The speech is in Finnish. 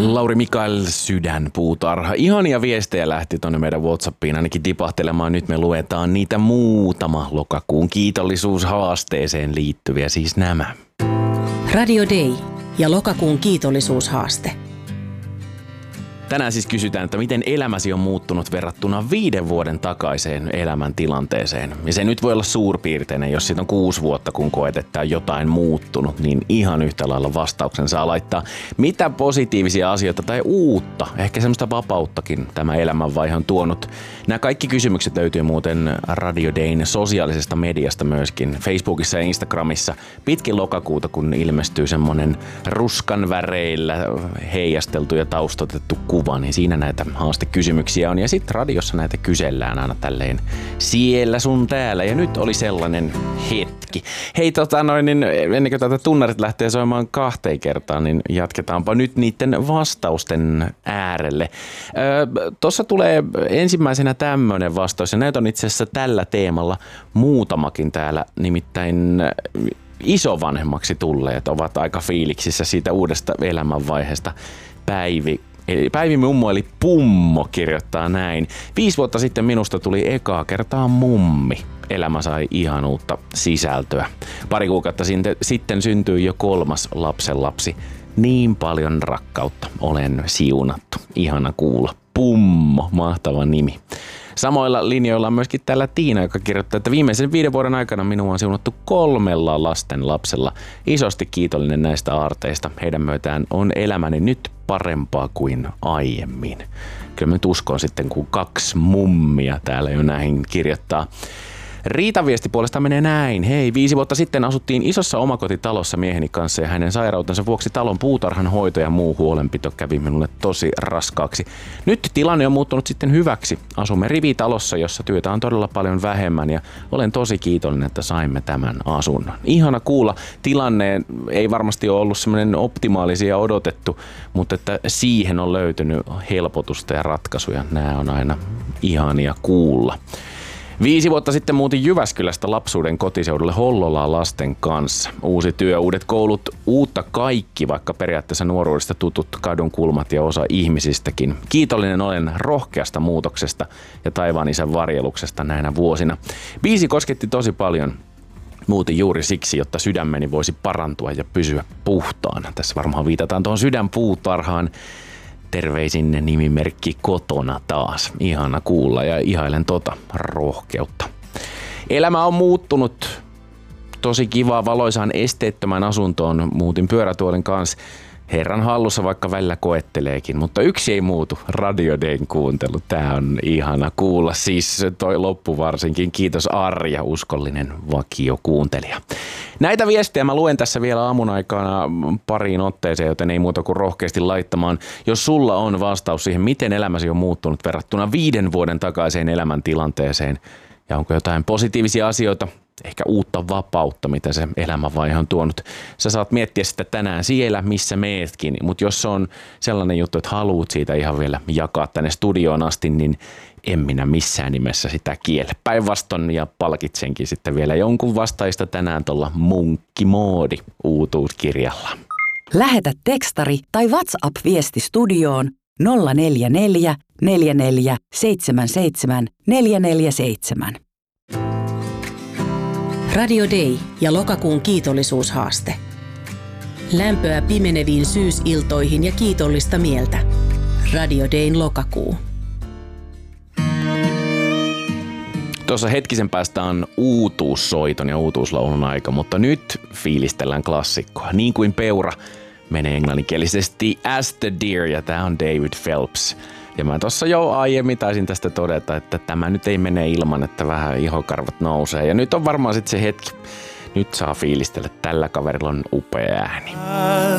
Lauri Mikael, Sydänpuutarha. Ihania viestejä lähti tuonne meidän WhatsAppiin ainakin tipahtelemaan. Nyt me luetaan niitä muutama lokakuun kiitollisuushaasteeseen liittyviä, siis nämä. Radio Day ja lokakuun kiitollisuushaaste. Tänään siis kysytään, että miten elämäsi on muuttunut verrattuna 5 vuoden takaiseen elämäntilanteeseen. Ja se nyt voi olla suurpiirteinen, jos siitä on 6 vuotta, kun koet, että on jotain muuttunut, niin ihan yhtä lailla vastauksen saa laittaa. Mitä positiivisia asioita tai uutta, ehkä semmoista vapauttakin tämä elämänvaihe on tuonut. Nämä kaikki kysymykset löytyy muuten Radio Dayn sosiaalisesta mediasta myöskin, Facebookissa ja Instagramissa. Pitkin lokakuuta, kun ilmestyy semmoinen ruskan väreillä heijasteltu ja taustotettu kuva, niin siinä näitä haastekysymyksiä on. Ja sitten radiossa näitä kysellään aina tälleen siellä sun täällä. Ja nyt oli sellainen hetki. Hei niin ennen kuin tätä tunnarit lähtee soimaan 2 kertaan, niin jatketaanpa nyt niiden vastausten äärelle. Tuossa tulee ensimmäisenä tämmöinen vastaus, ja näitä on itse asiassa tällä teemalla muutamakin täällä, nimittäin isovanhemmaksi tulleet ovat aika fiiliksissä siitä uudesta elämänvaiheesta. Päivi mummo eli Pummo kirjoittaa näin. 5 vuotta sitten minusta tuli ekaa kertaa mummi. Elämä sai ihan uutta sisältöä. 2 kuukautta sitten syntyi jo 3. lapsenlapsi. Niin paljon rakkautta. Olen siunattu. Ihana kuulla. Pummo, mahtava nimi. Samoilla linjoilla on myöskin täällä Tiina, joka kirjoittaa, että viimeisen 5 vuoden aikana minua on siunattu 3 lasten lapsella. Isosti kiitollinen näistä aarteista. Heidän myötään on elämäni nyt parempaa kuin aiemmin. Kyllä mä nyt uskon sitten, kun 2 mummia täällä jo näihin kirjoittaa. Riitan viesti puolestaan menee näin. Hei, 5 vuotta sitten asuttiin isossa omakotitalossa mieheni kanssa ja hänen sairautensa vuoksi talon puutarhan hoito ja muu huolenpito kävi minulle tosi raskaaksi. Nyt tilanne on muuttunut sitten hyväksi. Asumme rivitalossa, jossa työtä on todella paljon vähemmän ja olen tosi kiitollinen, että saimme tämän asunnon. Ihana kuulla. Tilanne ei varmasti ole ollut semmoinen optimaalisia odotettu, mutta että siihen on löytynyt helpotusta ja ratkaisuja. Nämä on aina ihania kuulla. 5 vuotta sitten muutin Jyväskylästä lapsuuden kotiseudulle Hollolaan lasten kanssa. Uusi työ, uudet koulut, uutta kaikki, vaikka periaatteessa nuoruudesta tutut kadun kulmat ja osa ihmisistäkin. Kiitollinen olen rohkeasta muutoksesta ja taivaan isän varjeluksesta näinä vuosina. Biisi kosketti tosi paljon. Muutin juuri siksi, jotta sydämeni voisi parantua ja pysyä puhtaana. Tässä varmaan viitataan tuohon Sydänpuutarhaan. Terveisin nimimerkki kotona taas. Ihana kuulla ja ihailen rohkeutta. Elämä on muuttunut. Tosi kivaa valoisaan esteettömän asuntoon. Muutin pyörätuolin kanssa. Herran hallussa vaikka välillä koetteleekin, mutta yksi ei muutu. Radio Dayn kuuntelu. Tää on ihana kuulla. Siis toi loppu varsinkin. Kiitos Arja, uskollinen vakiokuuntelija. Näitä viestejä mä luen tässä vielä aamun aikana pariin otteeseen, joten ei muuta kuin rohkeasti laittamaan. Jos sulla on vastaus siihen, miten elämäsi on muuttunut verrattuna 5 vuoden takaiseen elämäntilanteeseen ja onko jotain positiivisia asioita, ehkä uutta vapautta, mitä se elämänvaihe on tuonut. Sä saat miettiä sitä tänään siellä, missä meetkin, mutta jos se on sellainen juttu, että haluat siitä ihan vielä jakaa tänne studioon asti, niin en minä missään nimessä sitä kiele. Päinvastoin ja palkitsenkin sitten vielä jonkun vastaista tänään tuolla Munkkimoodi uutuuskirjalla. Lähetä tekstari tai WhatsApp-viesti studioon 044 44 77 447. Radio Day ja lokakuun kiitollisuushaaste. Lämpöä pimeneviin syysiltoihin ja kiitollista mieltä. Radio Dayn lokakuu. Tuossa hetkisen päästä on uutuussoiton ja uutuuslaulun aika, mutta nyt fiilistellään klassikkoa. Niin kuin peura menee englanninkielisesti As the Deer ja tää on David Phelps. Ja mä tuossa jo aiemmin taisin tästä todeta, että tämä nyt ei mene ilman, että vähän ihokarvat nousee. Ja nyt on varmaan sitten se hetki. Nyt saa fiilistellä. Tällä kaverilla on upea ääni.